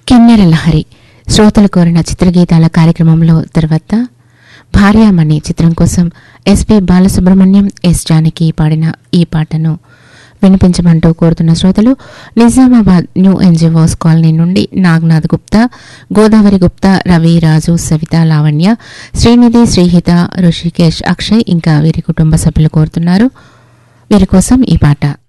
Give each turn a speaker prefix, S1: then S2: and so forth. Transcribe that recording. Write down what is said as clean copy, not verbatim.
S1: కిన్నెర లహరి శ్రోతలు కోరిన చిత్రగీతాల కార్యక్రమంలో తర్వాత భార్యామణి చిత్రం కోసం ఎస్పి బాలసుబ్రహ్మణ్యం, ఎస్ జానకి పాడిన ఈ పాటను వినిపించమంటూ కోరుతున్న శ్రోతలు నిజామాబాద్ న్యూ ఎన్జిఓస్ కాలనీ నుండి నాగనాథ్ గుప్తా, గోదావరి గుప్తా, రవి, రాజు, సవిత, లావణ్య, శ్రీనిధి, శ్రీహిత, ఋషికేష్, అక్షయ్ ఇంకా వీరి కుటుంబ సభ్యులు కోరుతున్నారు. వీరి కోసం ఈ పాట.